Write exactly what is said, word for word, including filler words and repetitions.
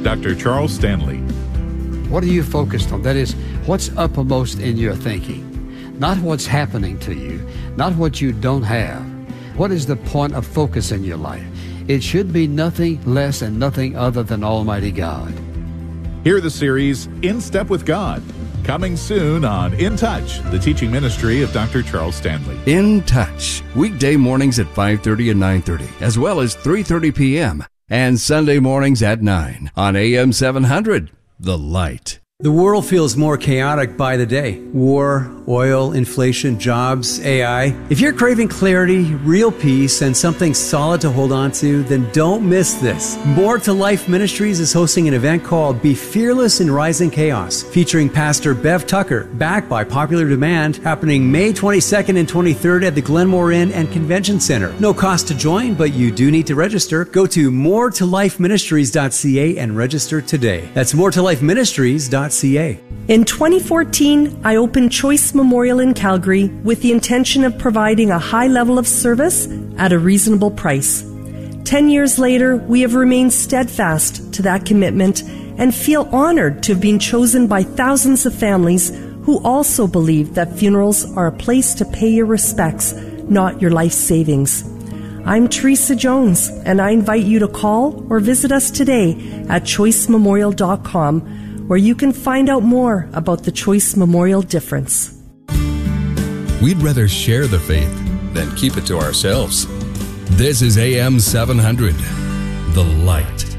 Doctor Charles Stanley. What are you focused on? That is, what's uppermost in your thinking? Not what's happening to you, not what you don't have. What is the point of focus in your life? It should be nothing less and nothing other than Almighty God. Hear the series In Step with God, coming soon on In Touch, the teaching ministry of Doctor Charles Stanley. In Touch, weekday mornings at five thirty and nine thirty, as well as three thirty p.m. and Sunday mornings at nine on A M seven hundred, The Light. The world feels more chaotic by the day. War, oil, inflation, jobs, A I. If you're craving clarity, real peace, and something solid to hold on to, then don't miss this. More to Life Ministries is hosting an event called Be Fearless in Rising Chaos, featuring Pastor Bev Tucker, backed by popular demand, happening May twenty-second and twenty-third at the Glenmore Inn and Convention Center. No cost to join, but you do need to register. Go to more to life ministries dot c a and register today. That's more to life ministries dot c a. In twenty fourteen, I opened Choice Memorial in Calgary with the intention of providing a high level of service at a reasonable price. Ten years later, we have remained steadfast to that commitment and feel honored to have been chosen by thousands of families who also believe that funerals are a place to pay your respects, not your life savings. I'm Teresa Jones, and I invite you to call or visit us today at choice memorial dot com, where you can find out more about the Choice Memorial difference. We'd rather share the faith than keep it to ourselves. This is A M seven hundred, The Light.